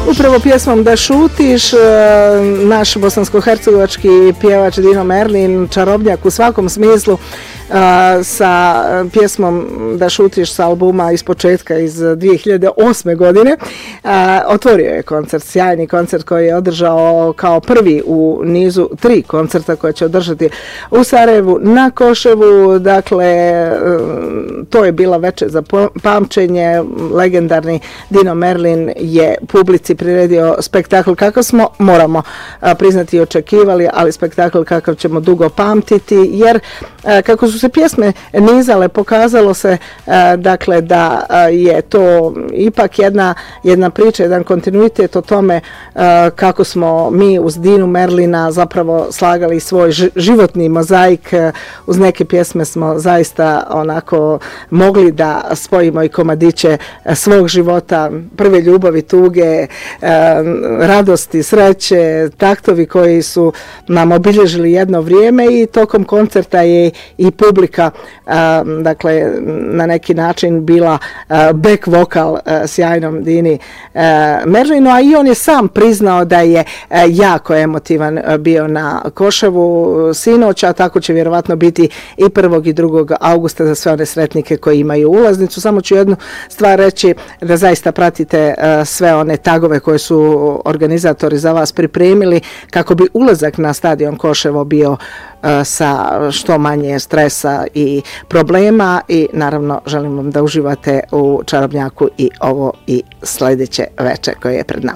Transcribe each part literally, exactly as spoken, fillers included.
Upravo pjesmom Da šutiš, naš bosansko-hercegovački pjevač Dino Merlin, čarobnjak u svakom smislu, sa pjesmom Da šutiš sa albuma iz početka iz dvije hiljade osme godine. Otvorio je koncert, sjajni koncert koji je održao kao prvi u nizu tri koncerta koje će održati u Sarajevu, na Koševu. Dakle, to je bila večer za pamćenje. Legendarni Dino Merlin je publici priredio spektakl kakav smo, moramo priznati, i očekivali, ali spektakl kakav ćemo dugo pamtiti, jer kako su se pjesme nizale, pokazalo se dakle da je to ipak jedna, jedna priča, jedan kontinuitet o tome kako smo mi uz Dinu Merlina zapravo slagali svoj životni mozaik. Uz neke pjesme smo zaista onako mogli da spojimo i komadiće svog života, prve ljubavi, tuge, radosti, sreće, taktovi koji su nam obilježili jedno vrijeme, i tokom koncerta je i publika dakle na neki način bila back vokal sjajnom Dini Merlinu, a i on je sam priznao da je jako emotivan bio na Koševu sinoć, a tako će vjerovatno biti i prvog i drugog augusta za sve one sretnike koji imaju ulaznicu. Samo ću jednu stvar reći, da zaista pratite sve one tagove koje su organizatori za vas pripremili kako bi ulazak na stadion Koševo bio sa što manje stresa i problema, i naravno želim vam da uživate u čarobnjaku i ovo i sljedeće večer koje je pred nama.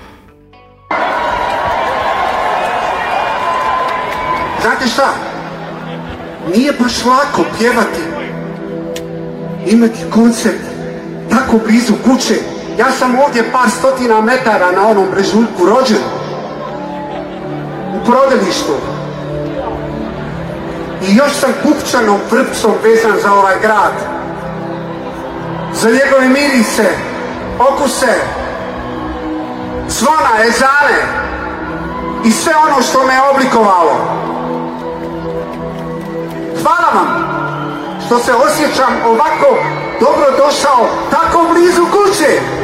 Znate šta? Nije baš lako pjevati, imati koncert tako blizu kuće. Ja sam ovdje par stotina metara na onom brežuljku rođen, u prodalištu. I još sam pupčanom vrpcom vezan za ovaj grad, za njegove mirise, okuse, zvona, ezane i sve ono što me je oblikovalo. Hvala vam što se osjećam ovako dobro došao, tako blizu kuće.